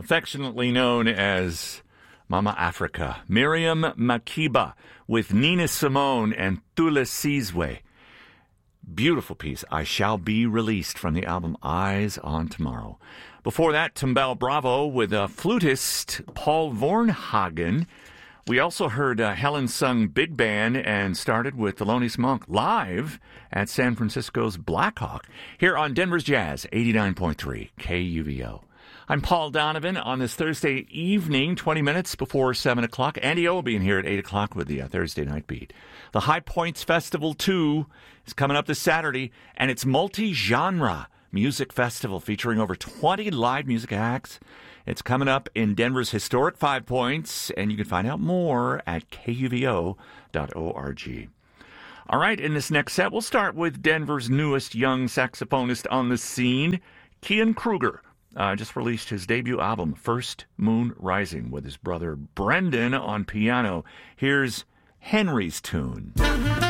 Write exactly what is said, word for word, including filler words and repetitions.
affectionately known as Mama Africa. Miriam Makeba with Nina Simone and Thula Sizwe. Beautiful piece, I Shall Be Released, from the album Eyes on Tomorrow. Before that, Tumbel Bravo with uh, flutist Paul Vornhagen. We also heard uh, Helen sung Big Band and started with Thelonious Monk live at San Francisco's Blackhawk here on Denver's Jazz, eighty-nine point three K U V O. I'm Paul Donovan on this Thursday evening, twenty minutes before seven o'clock. Andy O will be in here at eight o'clock with the uh, Thursday Night Beat. The High Points Festival two is coming up this Saturday, and it's multi-genre music festival featuring over twenty live music acts. It's coming up in Denver's historic Five Points, and you can find out more at K U V O dot org. All right, in this next set, we'll start with Denver's newest young saxophonist on the scene, Kian Kruger. Uh, just released his debut album, First Moon Rising, with his brother Brendan on piano. Here's Henry's Tune.